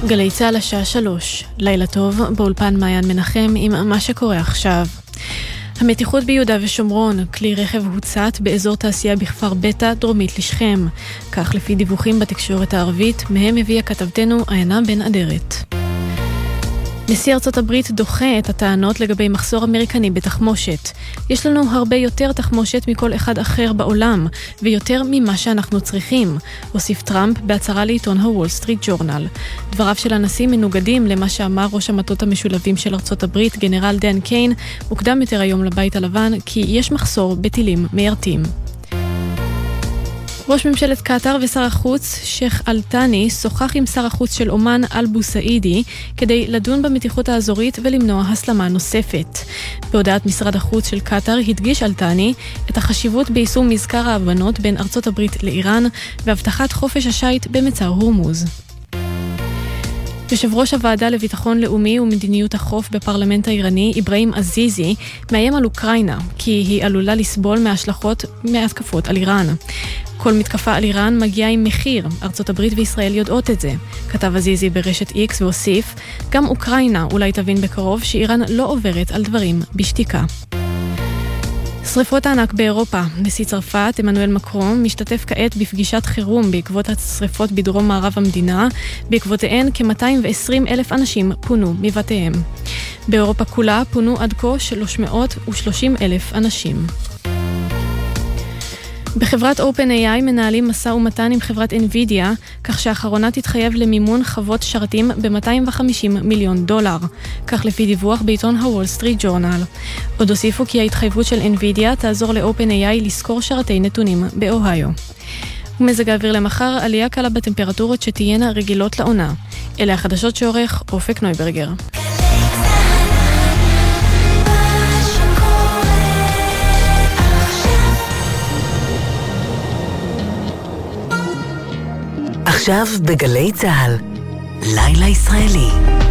גלי צהל השעה 3, לילה טוב, באולפן מעיין מנחם עם מה שקורה עכשיו. המתיחות ביהודה ושומרון, כלי רכב הוצת באזור תעשייה בכפר בטא, דרומית לשכם. כך לפי דיווחים בתקשורת הערבית, מהם הביאה כתבתנו עיינה בן אדרת. נשיא ארצות הברית דוחה את הטענות לגבי מחסור אמריקני בתחמושת. יש לנו הרבה יותר תחמושת מכל אחד אחר בעולם, ויותר ממה שאנחנו צריכים, הוסיף טראמפ בהצהרה לעיתון הוול סטריט ג'ורנל. דבריו של הנשיא מנוגדים למה שאמר ראש המטות המשולבים של ארצות הברית, גנרל דן קיין, מוקדם יותר היום לבית הלבן, כי יש מחסור בטילים מיירטים. ראש ממשלת קטר ושר החוץ שייח אל-תאני שוחח עם שר החוץ של אומן אל-בוסאידי כדי לדון במתיחות האזורית ולמנוע הסלמה נוספת. בהודעת משרד החוץ של קטר הדגיש אל-תאני את החשיבות ביישום מזכר ההבנות בין ארצות הברית לאיראן והבטחת חופש השייט במצר הורמוז. יושב ראש הוועדה לביטחון לאומי ומדיניות החוף בפרלמנט האיראני, אברהים עזיזי, מאיים על אוקראינה, כי היא עלולה לסבול מהשלכות מהתקפות על איראן. כל מתקפה על איראן מגיעה עם מחיר, ארצות הברית וישראל יודעות את זה. כתב עזיזי ברשת X והוסיף, גם אוקראינה אולי תבין בקרוב שאיראן לא עוברת על דברים בשתיקה. שריפות הענק באירופה. נשיא צרפת, אמנואל מקרון, משתתף כעת בפגישת חירום בעקבות השריפות בדרום מערב המדינה. בעקבותיהן כ-220,000 אנשים פונו מבתיהם. באירופה כולה פונו עד כה 330,000 אנשים. בחברת OpenAI מנהלים משא ומתן עם חברת NVIDIA, כך שהאחרונה תתחייב למימון חוות שרתים ב$250 מיליון. כך לפי דיווח בעיתון הוול סטריט ג'ורנל. עוד הוסיפו כי ההתחייבות של NVIDIA תעזור ל-OpenAI לסקור שרתי נתונים באוהיו. ומזג האוויר למחר, עלייה קלה בטמפרטורות שתהיינה רגילות לעונה. אלה החדשות שעורך אופק נויברגר. עכשיו בגלי צהל, לילה ישראלי.